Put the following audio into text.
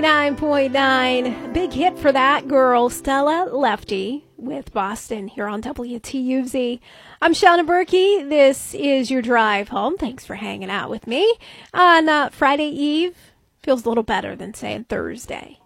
9.9. Big hit for that girl, Stella Lefty, with Boston here on WTUZ. I'm Shauna Berkey. This is your drive home. Thanks for hanging out with me on Friday Eve. Feels a little better than saying Thursday.